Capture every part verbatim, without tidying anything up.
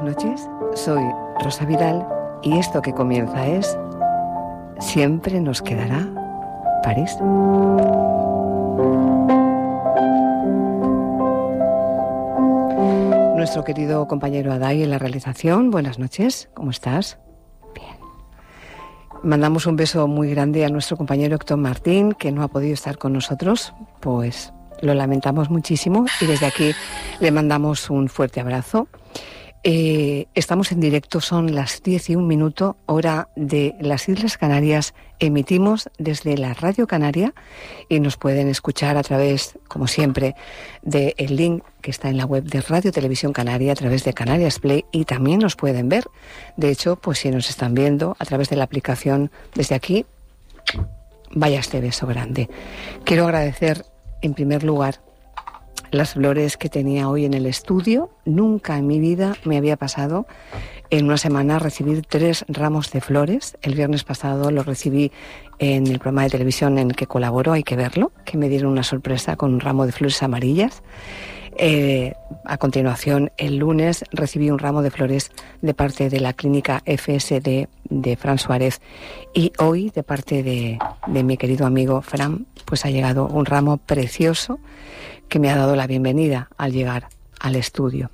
noches, soy Rosa Vidal y esto que comienza es Siempre nos quedará París. Nuestro querido compañero Adai en la realización, buenas noches, ¿cómo estás? Bien. Mandamos un beso muy grande a nuestro compañero Héctor Martín, que no ha podido estar con nosotros, pues lo lamentamos muchísimo y desde aquí le mandamos un fuerte abrazo. Eh, estamos en directo, son las diez y un minuto, hora de las Islas Canarias. Emitimos desde la Radio Canaria y nos pueden escuchar a través, como siempre, del link que está en la web de Radio Televisión Canaria, a través de Canarias Play, y también nos pueden ver. De hecho, pues si nos están viendo a través de la aplicación desde aquí, vaya este beso grande. Quiero agradecer, en primer lugar, las flores que tenía hoy en el estudio. Nunca en mi vida me había pasado en una semana recibir tres ramos de flores. El viernes pasado lo recibí en el programa de televisión en el que colaboro, Hay que verlo, que me dieron una sorpresa con un ramo de flores amarillas. Eh, a continuación, el lunes recibí un ramo de flores de parte de la clínica F S D de Fran Suárez, y hoy de parte de, de mi querido amigo Fran, pues ha llegado un ramo precioso que me ha dado la bienvenida al llegar al estudio.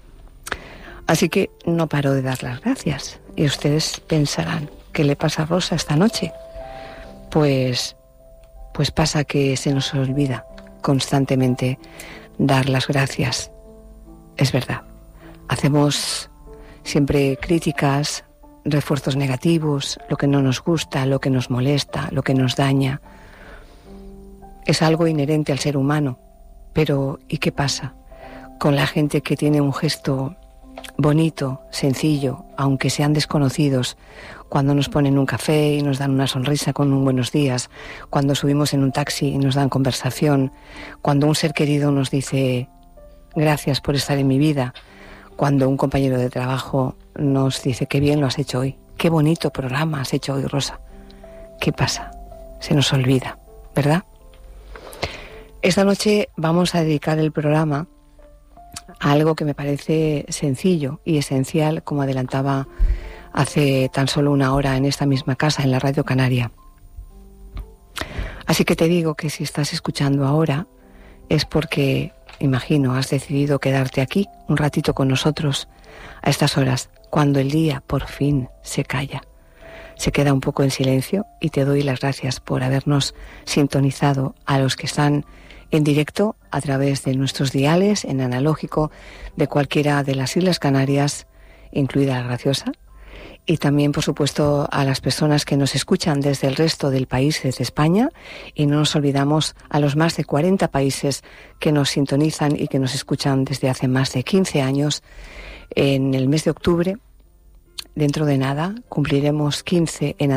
Así que no paro de dar las gracias. Y ustedes pensarán, ¿qué le pasa a Rosa esta noche? Pues, pues pasa que se nos olvida constantemente dar las gracias. Es verdad. Hacemos siempre críticas, refuerzos negativos, lo que no nos gusta, lo que nos molesta, lo que nos daña. Es algo inherente al ser humano. Pero, ¿y qué pasa con la gente que tiene un gesto bonito, sencillo, aunque sean desconocidos, cuando nos ponen un café y nos dan una sonrisa con un buenos días, cuando subimos en un taxi y nos dan conversación, cuando un ser querido nos dice gracias por estar en mi vida, cuando un compañero de trabajo nos dice qué bien lo has hecho hoy, qué bonito programa has hecho hoy, Rosa? ¿Qué pasa? Se nos olvida, ¿verdad? Esta noche vamos a dedicar el programa a algo que me parece sencillo y esencial, como adelantaba hace tan solo una hora en esta misma casa, en la Radio Canaria. Así que te digo que si estás escuchando ahora es porque, imagino, has decidido quedarte aquí un ratito con nosotros a estas horas, cuando el día por fin se calla. Se queda un poco en silencio y te doy las gracias por habernos sintonizado, a los que están en directo a través de nuestros diales, en analógico, de cualquiera de las Islas Canarias, incluida la Graciosa, y también, por supuesto, a las personas que nos escuchan desde el resto del país, desde España, y no nos olvidamos a los más de cuarenta países que nos sintonizan y que nos escuchan desde hace más de quince años. En el mes de octubre, dentro de nada, cumpliremos quince en